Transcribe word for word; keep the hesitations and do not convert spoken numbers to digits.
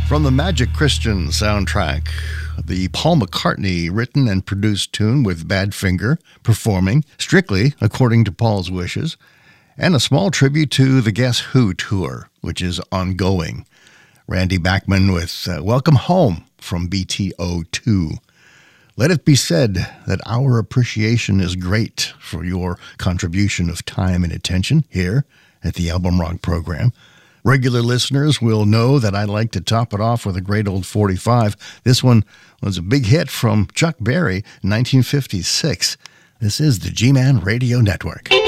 From the Magic Christian soundtrack, the Paul McCartney written and produced tune with Badfinger performing strictly according to Paul's wishes, and a small tribute to the Guess Who tour, which is ongoing. Randy Bachman with uh, Welcome Home from B T O two. Let it be said that our appreciation is great for your contribution of time and attention here at the Album Rock program. Regular listeners will know that I like to top it off with a great old forty-five. This one was a big hit from Chuck Berry in nineteen fifty-six. This is the G-Man Radio Network.